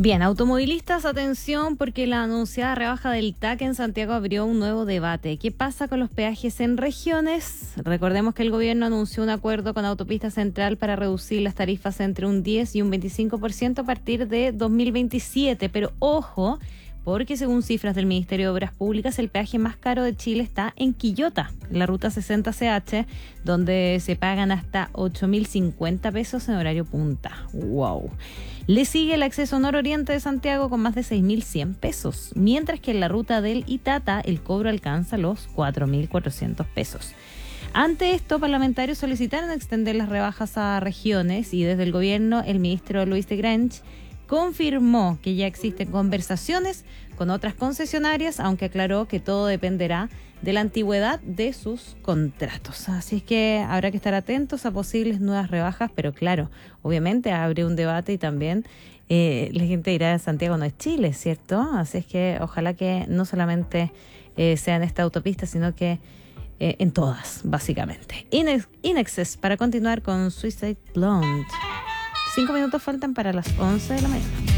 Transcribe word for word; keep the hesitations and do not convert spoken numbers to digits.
Bien, automovilistas, atención, porque la anunciada rebaja del T A C en Santiago abrió un nuevo debate. ¿Qué pasa con los peajes en regiones? Recordemos que el gobierno anunció un acuerdo con Autopista Central para reducir las tarifas entre un diez y un veinticinco por ciento a partir de dos mil veintisiete, pero ojo, porque según cifras del Ministerio de Obras Públicas, el peaje más caro de Chile está en Quillota, en la ruta sesenta C H, donde se pagan hasta ocho mil cincuenta pesos en horario punta. ¡Wow! Le sigue el acceso nororiente de Santiago con más de seis mil cien pesos, mientras que en la ruta del Itata el cobro alcanza los cuatro mil cuatrocientos pesos. Ante esto, parlamentarios solicitaron extender las rebajas a regiones y desde el gobierno el ministro Luis de Grange confirmó que ya existen conversaciones con otras concesionarias, aunque aclaró que todo dependerá de la antigüedad de sus contratos. Así es que habrá que estar atentos a posibles nuevas rebajas, pero claro, obviamente abre un debate y también eh, la gente dirá Santiago no es Chile, ¿cierto? Así es que ojalá que no solamente eh, sea en esta autopista, sino que eh, en todas, básicamente. Inex- Inexcess para continuar con Suicide Blonde. Cinco minutos faltan para las once de la mañana.